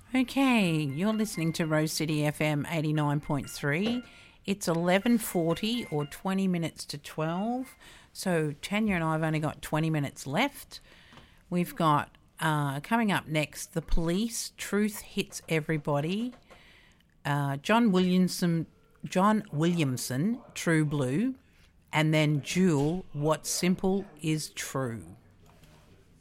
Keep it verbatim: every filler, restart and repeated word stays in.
Okay, you're listening to Rose City F M eighty-nine point three. It's eleven forty or twenty minutes to twelve. So Tanya and I have only got twenty minutes left. We've got, uh, coming up next, The Police, Truth Hits Everybody. Uh, John Williamson, John Williamson, True Blue. And then Jewel, What's Simple is True.